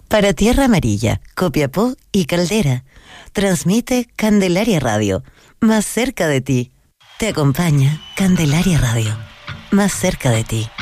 Para Tierra Amarilla, Copiapó y Caldera, transmite Candelaria Radio, más cerca de ti. Te acompaña Candelaria Radio, más cerca de ti.